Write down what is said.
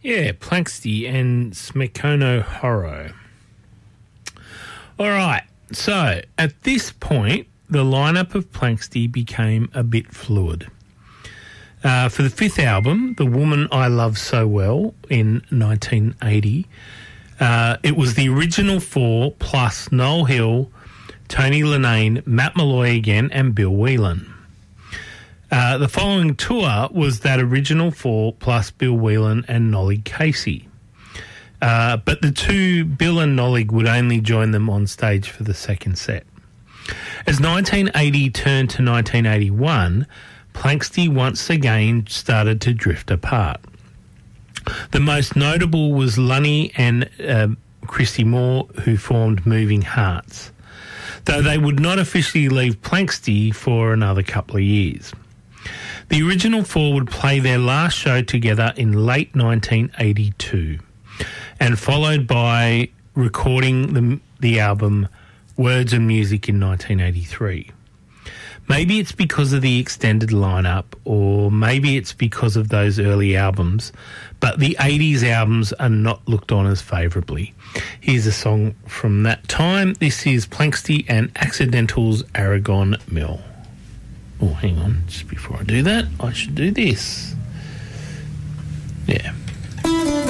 Yeah, Planxty and Smekono Horror. All right, so at this point, the lineup of Planxty became a bit fluid. For the fifth album, The Woman I Love So Well, in 1980, it was the original four plus Noel Hill, Tony Linnane, Matt Malloy again, and Bill Whelan. The following tour was that original four plus Bill Whelan and Nolly Casey. But the two, Bill and Nolly, would only join them on stage for the second set. As 1980 turned to 1981, Planxty once again started to drift apart. The most notable was Lunny and Christy Moore, who formed Moving Hearts, though they would not officially leave Planxty for another couple of years. The original four would play their last show together in late 1982, and followed by recording the album Words and Music in 1983. Maybe it's because of the extended lineup, or maybe it's because of those early albums, but the 80s albums are not looked on as favourably. Here's a song from that time. This is Planxty and Accidental's Aragon Mill. Oh, hang on. Just before I do that, I should do this. Yeah.